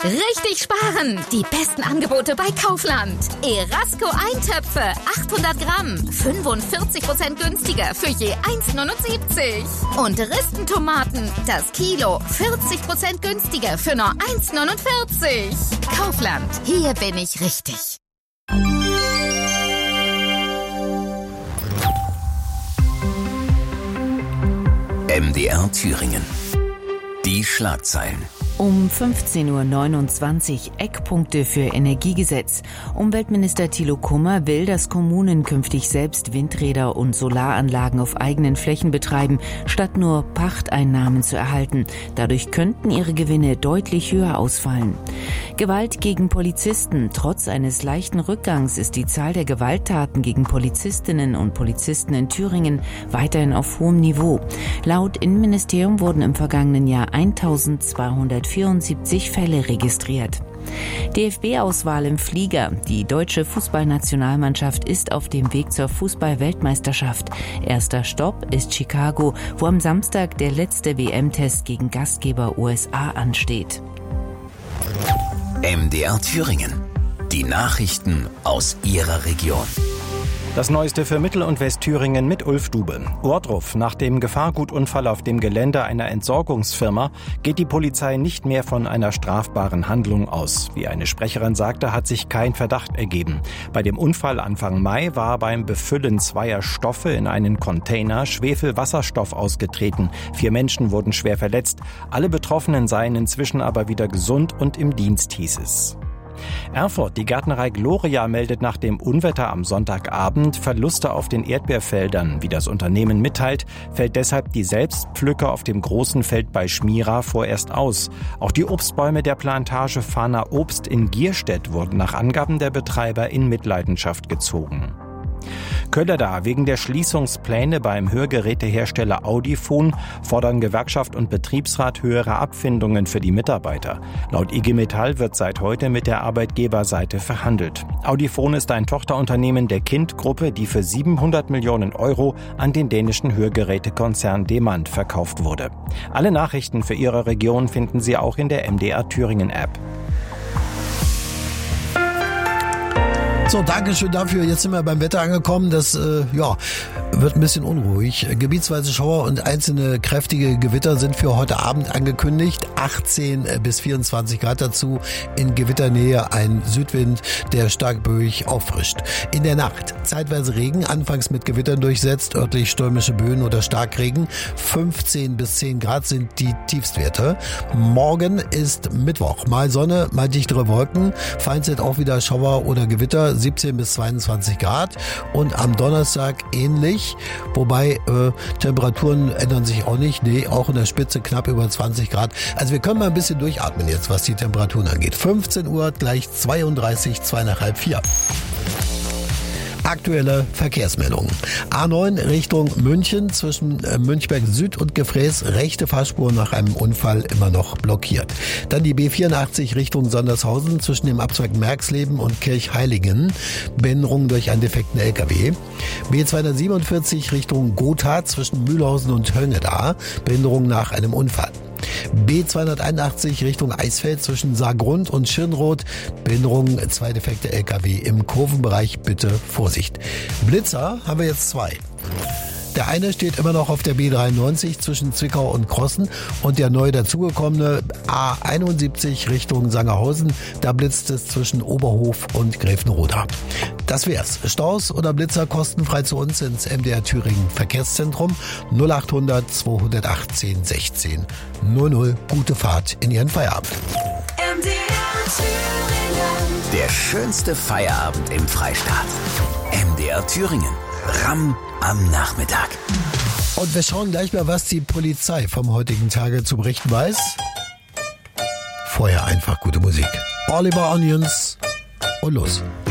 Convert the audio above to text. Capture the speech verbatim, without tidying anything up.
Richtig sparen! Die besten Angebote bei Kaufland. Erasco-Eintöpfe, achthundert Gramm, fünfundvierzig Prozent günstiger für je eins neunundsiebzig. Und Ristentomaten, das Kilo, vierzig Prozent günstiger für nur eins neunundvierzig. Kaufland, hier bin ich richtig. M D R Thüringen. Die Schlagzeilen. Um fünfzehn Uhr neunundzwanzig Eckpunkte für Energiegesetz. Umweltminister Thilo Kummer will, dass Kommunen künftig selbst Windräder und Solaranlagen auf eigenen Flächen betreiben, statt nur Pachteinnahmen zu erhalten. Dadurch könnten ihre Gewinne deutlich höher ausfallen. Gewalt gegen Polizisten. Trotz eines leichten Rückgangs ist die Zahl der Gewalttaten gegen Polizistinnen und Polizisten in Thüringen weiterhin auf hohem Niveau. Laut Innenministerium wurden im vergangenen Jahr eintausendzweihundertvierundsiebzig Fälle registriert. D F B-Auswahl im Flieger. Die deutsche Fußballnationalmannschaft ist auf dem Weg zur Fußball-Weltmeisterschaft. Erster Stopp ist Chicago, wo am Samstag der letzte W M-Test gegen Gastgeber U S A ansteht. M D R Thüringen. Die Nachrichten aus Ihrer Region. Das Neueste für Mittel- und Westthüringen mit Ulf Dube. Ohrdruf. Nach dem Gefahrgutunfall auf dem Gelände einer Entsorgungsfirma geht die Polizei nicht mehr von einer strafbaren Handlung aus. Wie eine Sprecherin sagte, hat sich kein Verdacht ergeben. Bei dem Unfall Anfang Mai war beim Befüllen zweier Stoffe in einen Container Schwefelwasserstoff ausgetreten. Vier Menschen wurden schwer verletzt. Alle Betroffenen seien inzwischen aber wieder gesund und im Dienst, hieß es. Erfurt. Die Gärtnerei Gloria meldet nach dem Unwetter am Sonntagabend Verluste auf den Erdbeerfeldern. Wie das Unternehmen mitteilt, fällt deshalb die Selbstpflücke auf dem großen Feld bei Schmira vorerst aus. Auch die Obstbäume der Plantage Fahner Obst in Gierstedt wurden nach Angaben der Betreiber in Mitleidenschaft gezogen. Kölleda. Wegen der Schließungspläne beim Hörgerätehersteller Audifon fordern Gewerkschaft und Betriebsrat höhere Abfindungen für die Mitarbeiter. Laut I G Metall wird seit heute mit der Arbeitgeberseite verhandelt. Audifon ist ein Tochterunternehmen der Kind-Gruppe, die für siebenhundert Millionen Euro an den dänischen Hörgerätekonzern Demant verkauft wurde. Alle Nachrichten für Ihre Region finden Sie auch in der M D R Thüringen App. So, Dankeschön dafür. Jetzt sind wir beim Wetter angekommen. Das äh, ja, wird ein bisschen unruhig. Gebietsweise Schauer und einzelne kräftige Gewitter sind für heute Abend angekündigt. achtzehn bis vierundzwanzig Grad dazu. In Gewitternähe ein Südwind, der stark böig auffrischt. In der Nacht zeitweise Regen, anfangs mit Gewittern durchsetzt, örtlich stürmische Böen oder Starkregen. fünfzehn bis zehn Grad sind die Tiefstwerte. Morgen ist Mittwoch. Mal Sonne, mal dichtere Wolken. Vereinzelt auch wieder Schauer oder Gewitter. siebzehn bis zweiundzwanzig Grad und am Donnerstag ähnlich, wobei äh, Temperaturen ändern sich auch nicht, nee, auch in der Spitze knapp über zwanzig Grad. Also wir können mal ein bisschen durchatmen jetzt, was die Temperaturen angeht. fünfzehn Uhr gleich zweiunddreißig, zwei nach halb vier. Aktuelle Verkehrsmeldungen. A neun Richtung München zwischen Münchberg Süd und Gefräß, rechte Fahrspur nach einem Unfall immer noch blockiert. Dann die B vierundachtzig Richtung Sondershausen zwischen dem Abzweig Merxleben und Kirchheiligen, Behinderung durch einen defekten L K W. B zweihundertsiebenundvierzig Richtung Gotha zwischen Mühlhausen und Höngeda, Behinderung nach einem Unfall. B zweihunderteinundachtzig Richtung Eisfeld zwischen Saargrund und Schirnroth. Behinderung, zwei defekte L K W im Kurvenbereich, bitte Vorsicht. Blitzer haben wir jetzt zwei. Der eine steht immer noch auf der B dreiundneunzig zwischen Zwickau und Krossen und der neu dazugekommene A einundsiebzig Richtung Sangerhausen. Da blitzt es zwischen Oberhof und Gräfenroda. Das wär's. Staus oder Blitzer kostenfrei zu uns ins M D R Thüringen Verkehrszentrum null achthundert zweihundertachtzehn sechzehn null null. Gute Fahrt in Ihren Feierabend. M D R Thüringen. Der schönste Feierabend im Freistaat. M D R Thüringen. Ramm am Nachmittag. Und wir schauen gleich mal, was die Polizei vom heutigen Tage zu berichten weiß. Vorher einfach gute Musik. Oliver Onions und los.